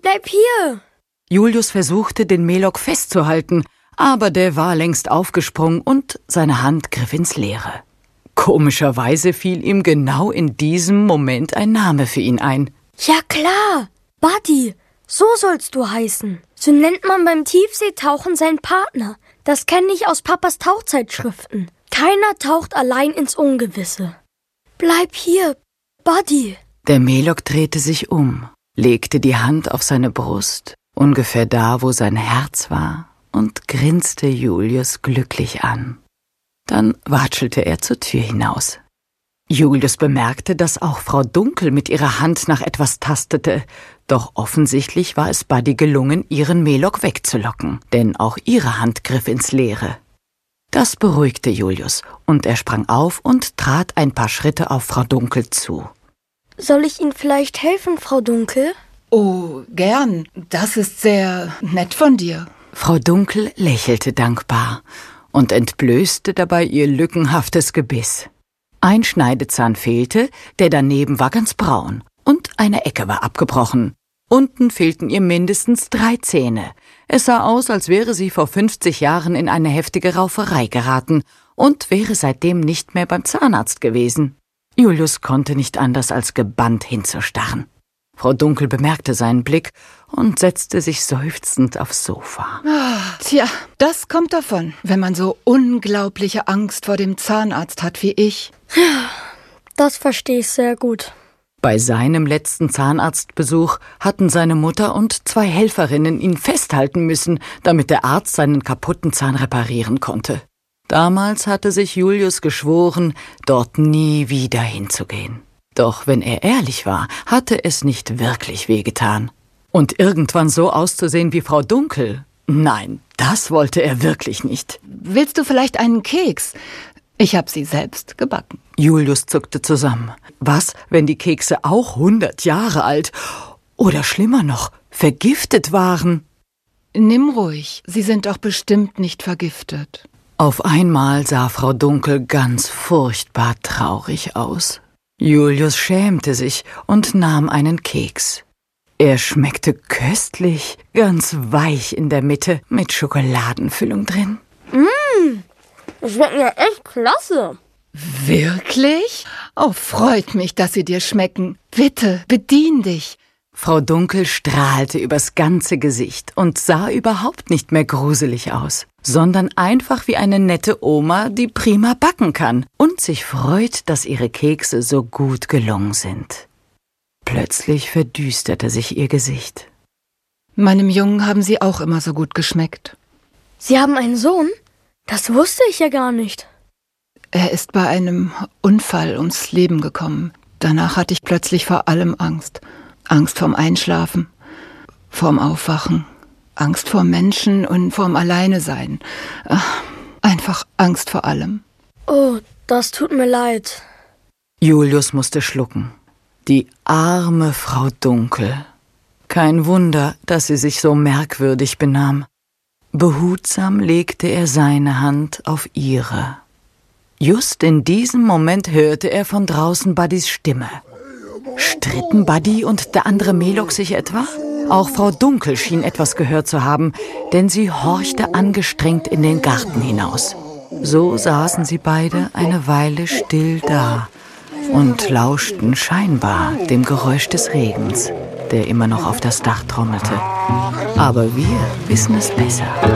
bleib hier! Julius versuchte, den Melok festzuhalten, aber der war längst aufgesprungen und seine Hand griff ins Leere. Komischerweise fiel ihm genau in diesem Moment ein Name für ihn ein. Ja klar, Buddy, so sollst du heißen. So nennt man beim Tiefseetauchen seinen Partner. Das kenne ich aus Papas Tauchzeitschriften. Keiner taucht allein ins Ungewisse. Bleib hier, Buddy. Der Melok drehte sich um, legte die Hand auf seine Brust, ungefähr da, wo sein Herz war, und grinste Julius glücklich an. Dann watschelte er zur Tür hinaus. Julius bemerkte, dass auch Frau Dunkel mit ihrer Hand nach etwas tastete, doch offensichtlich war es Buddy gelungen, ihren Melok wegzulocken, denn auch ihre Hand griff ins Leere. Das beruhigte Julius, und er sprang auf und trat ein paar Schritte auf Frau Dunkel zu. Soll ich Ihnen vielleicht helfen, Frau Dunkel? Oh, gern. Das ist sehr nett von dir. Frau Dunkel lächelte dankbar und entblößte dabei ihr lückenhaftes Gebiss. Ein Schneidezahn fehlte, der daneben war ganz braun, und eine Ecke war abgebrochen. Unten fehlten ihr mindestens 3 Zähne. Es sah aus, als wäre sie vor 50 Jahren in eine heftige Rauferei geraten und wäre seitdem nicht mehr beim Zahnarzt gewesen. Julius konnte nicht anders als gebannt hinzustarren. Frau Dunkel bemerkte seinen Blick und setzte sich seufzend aufs Sofa. Tja, das kommt davon, wenn man so unglaubliche Angst vor dem Zahnarzt hat wie ich. Das verstehe ich sehr gut. Bei seinem letzten Zahnarztbesuch hatten seine Mutter und 2 Helferinnen ihn festhalten müssen, damit der Arzt seinen kaputten Zahn reparieren konnte. Damals hatte sich Julius geschworen, dort nie wieder hinzugehen. Doch wenn er ehrlich war, hatte es nicht wirklich wehgetan. Und irgendwann so auszusehen wie Frau Dunkel? Nein, das wollte er wirklich nicht. Willst du vielleicht einen Keks? Ich habe sie selbst gebacken. Julius zuckte zusammen. Was, wenn die Kekse auch 100 Jahre alt oder schlimmer noch, vergiftet waren? Nimm ruhig, sie sind doch bestimmt nicht vergiftet. Auf einmal sah Frau Dunkel ganz furchtbar traurig aus. Julius schämte sich und nahm einen Keks. Er schmeckte köstlich, ganz weich in der Mitte, mit Schokoladenfüllung drin. Das schmeckt ja echt klasse. Wirklich? Oh, freut mich, dass sie dir schmecken. Bitte, bedien dich. Frau Dunkel strahlte übers ganze Gesicht und sah überhaupt nicht mehr gruselig aus, sondern einfach wie eine nette Oma, die prima backen kann und sich freut, dass ihre Kekse so gut gelungen sind. Plötzlich verdüsterte sich ihr Gesicht. Meinem Jungen haben sie auch immer so gut geschmeckt. Sie haben einen Sohn? Das wusste ich ja gar nicht. Er ist bei einem Unfall ums Leben gekommen. Danach hatte ich plötzlich vor allem Angst. Angst vorm Einschlafen, vorm Aufwachen, Angst vor Menschen und vorm Alleinesein. Einfach Angst vor allem. Oh, das tut mir leid. Julius musste schlucken. Die arme Frau Dunkel. Kein Wunder, dass sie sich so merkwürdig benahm. Behutsam legte er seine Hand auf ihre. Just in diesem Moment hörte er von draußen Buddys Stimme. Stritten Buddy und der andere Melok sich etwa? Auch Frau Dunkel schien etwas gehört zu haben, denn sie horchte angestrengt in den Garten hinaus. So saßen sie beide eine Weile still da und lauschten scheinbar dem Geräusch des Regens, der immer noch auf das Dach trommelte. Aber wir wissen es besser.